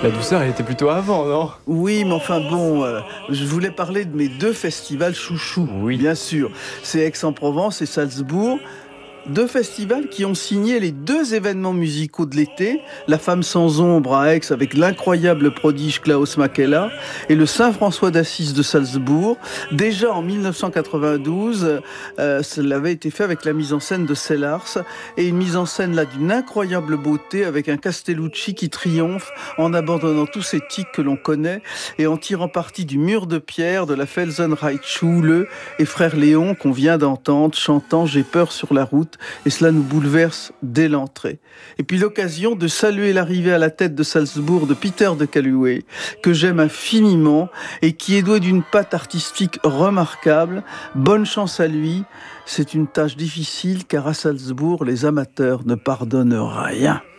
La douceur, elle était plutôt avant, non? Oui, mais enfin bon, je voulais parler de mes deux festivals chouchous, Oui. bien sûr. C'est Aix-en-Provence et Salzbourg. Deux festivals qui ont signé les deux événements musicaux de l'été, La Femme sans ombre à Aix avec l'incroyable prodige Klaus Makela et le Saint-François d'Assise de Salzbourg. Déjà en 1992, cela avait été fait avec la mise en scène de Sellars et une mise en scène là d'une incroyable beauté avec un Castellucci qui triomphe en abandonnant tous ces tics que l'on connaît et en tirant parti du mur de pierre de la Felsenreitschule et Frère Léon qu'on vient d'entendre chantant J'ai peur sur la route. Et cela nous bouleverse dès l'entrée. Et puis l'occasion de saluer l'arrivée à la tête de Salzbourg de Peter de Caluwe, que j'aime infiniment et qui est doué d'une patte artistique remarquable. Bonne chance à lui. C'est une tâche difficile car à Salzbourg, les amateurs ne pardonnent rien.